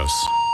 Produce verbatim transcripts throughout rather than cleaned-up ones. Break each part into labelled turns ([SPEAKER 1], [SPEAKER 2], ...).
[SPEAKER 1] žinios.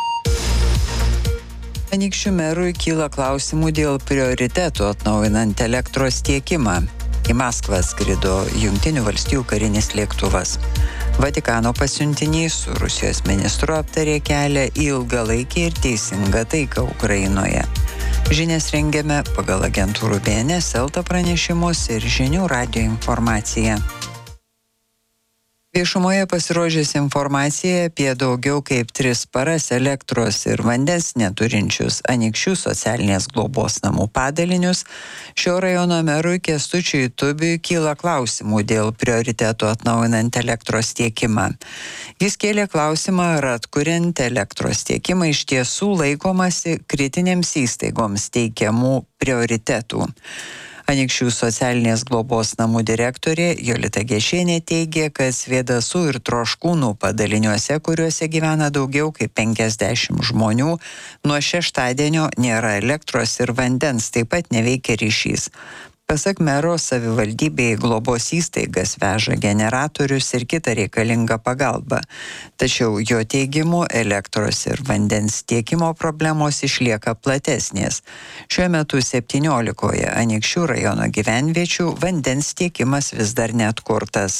[SPEAKER 2] Anykščių merui kyla klausimų dėl prioritetų atnaujinant elektros tiekimą. Į Maskvą skrido Jungtinių valstijų karinis lėktuvas. Vatikano pasiuntiniai su Rusijos ministru aptarė kelią į ilgalaikį ir teisingą taiką Ukrainoje. Žinias rengiame pagal agentūrų B N S, Elta pranešimus ir žinių radijo informaciją. Viešumoje pasirodžius informacija apie daugiau kaip tris paras elektros ir vandens neturinčius Anykščių socialinės globos namų padalinius, šio rajono merui Kęstučiui Tubiui kyla klausimų dėl prioritetų atnaujinant elektros tiekimą. Jis kėlė klausimą, ar atkuriant elektros tiekimą iš tiesų laikomasi kritinėms įstaigoms teikiamų prioritetų. Anykščių socialinės globos namų direktorė Jolita Gešienė teigė, kad Svėdasų ir Troškūnų padaliniuose, kuriuose gyvena daugiau kaip penkiasdešimt žmonių, nuo šeštadienio nėra elektros ir vandens, taip pat neveikia ryšys. Pasak mero, savivaldybėje globos įstaigas veža generatorius ir kitą reikalingą pagalbą. Tačiau jo teigimu elektros ir vandens tiekimo problemos išlieka platesnės. Šiuo metu septyniolikoje Anykščių rajono gyvenviečių vandens tiekimas vis dar neatkurtas.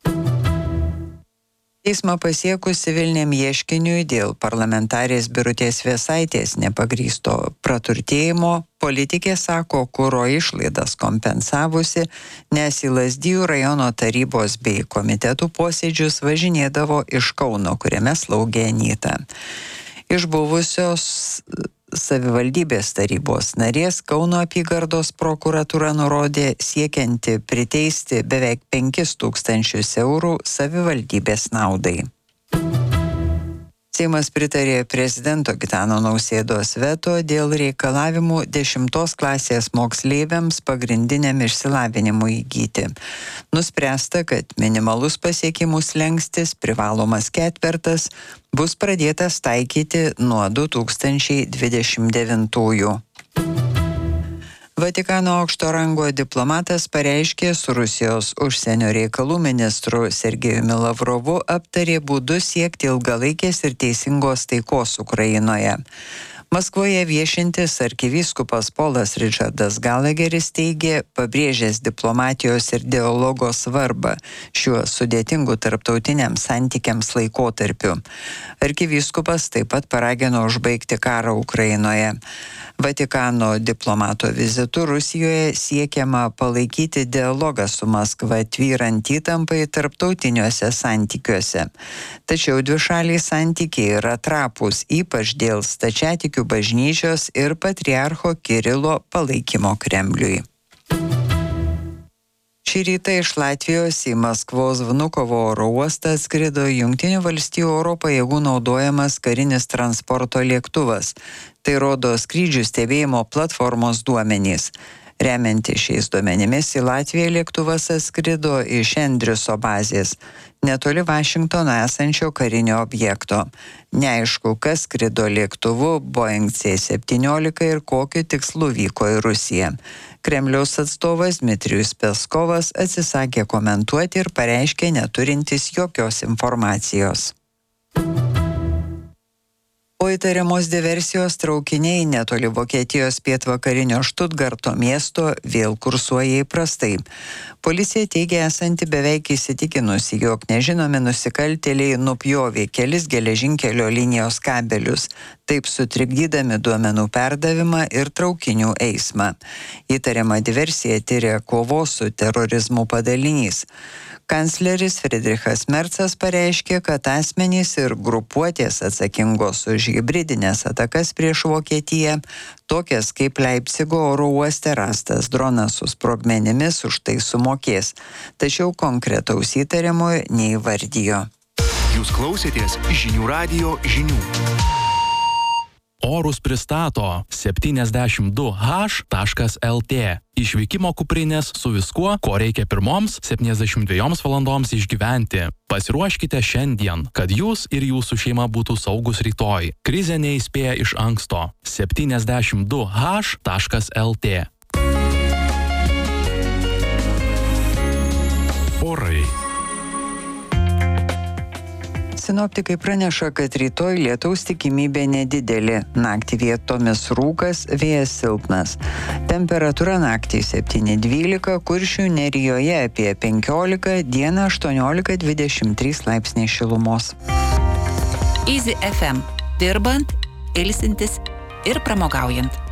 [SPEAKER 2] Teismą pasiekus civiliniam ieškiniui dėl parlamentarės Birutės Vėsaitės nepagrįsto praturtėjimo, politikė sako kuro išlaidas kompensavusi, nes į Lazdijų rajono tarybos bei komitetų posėdžius važinėdavo iš Kauno, kuriame slaugė Anyta. Iš buvusios savivaldybės tarybos narės Kauno apygardos prokuratūra nurodė siekianti priteisti beveik penkis tūkstančius eurų savivaldybės naudai. Seimas pritarė prezidento Gitano Nausėdos veto dėl reikalavimų dešimtos klasės moksleiviams pagrindiniam išsilavinimui įgyti. Nuspręsta, kad minimalus pasiekimų slenkstis, privalomas ketvertas, bus pradėtas taikyti nuo du tūkstančiai dvidešimt devintųjų. Vatikano aukšto rango diplomatas pareiškė, su Rusijos užsienio reikalų ministru Sergejumi Lavrovu aptarė būdus siekti ilgalaikės ir teisingos taikos Ukrainoje. Maskvoje viešintis arkivyskupas Polas Richardas Galageris teigė, pabrėžęs diplomatijos ir dialogo svarbą šiuo sudėtingu tarptautiniams santykiams laikotarpiu. Arkivyskupas taip pat paragino užbaigti karą Ukrainoje. Vatikano diplomato vizitu Rusijoje siekiama palaikyti dialogą su Maskva tvyrant įtampai tarptautiniuose santykiuose. Tačiau dvišaliai santykiai yra trapūs, ypač dėl stačiatikių bažnyčios ir patriarcho Kirilo palaikymo Kremliui. Šį rytą iš Latvijos į Maskvos Vnukovo oro uostą skrido Jungtinių valstijų oro pajėgų naudojamas karinis transporto lėktuvas. Tai rodo skrydžių stebėjimo platformos duomenys. Remiantis šiais duomenimis į Latviją lėktuvas atskrido iš Endriso bazės, netoli Vašingtono esančio karinio objekto. Neaišku, kas skrido lėktuvu Boeing C septyniolika ir kokiu tikslu vyko į Rusiją. Kremliaus atstovas Dmitrijus Peskovas atsisakė komentuoti ir pareiškė neturintis jokios informacijos. Po įtariamos diversijos traukiniai netoli Vokietijos pietvakarinio Štutgarto miesto vėl kursuoja įprastai. Policija teigia esanti beveik įsitikinusi, jog nežinomi nusikaltėliai nupjovė kelis geležinkelio linijos kabelius, taip sutrikdydami duomenų perdavimą ir traukinių eismą. Įtariama diversija tiria kovos su terorizmu padalinys. Kancleris Friedrichas Mercas pareiškė, kad asmenys ir grupuotės atsakingos už hibridinės atakas prieš Vokietiją, tokias kaip Leipcigo oro uoste rastas dronas su sprogmenimis, už tai sumokės. Tačiau konkretaus įtariamojo neįvardijo.
[SPEAKER 1] Jūs klausėtės žinių radijo žinių.
[SPEAKER 3] Orus pristato septyniasdešimt du H taškas L T. Išvykimo kuprinės su viskuo, ko reikia pirmoms septyniasdešimt dviejoms valandoms išgyventi. Pasiruoškite šiandien, kad jūs ir jūsų šeima būtų saugus rytoj. Krizė neįspėja iš anksto. septyniasdešimt du H taškas L T.
[SPEAKER 1] Orai.
[SPEAKER 2] Sinoptikai praneša, kad rytoj lietaus tikimybė nedidelė. Naktį vietomis rūkas, vėjas silpnas. Temperatūra naktį septyni dvylika, Kuršių Nerijoje apie penkiolika, dieną aštuoniolika dvidešimt trys laipsniai šilumos.
[SPEAKER 4] Easy F M. Dirbant, ilsintis ir pramogaujant.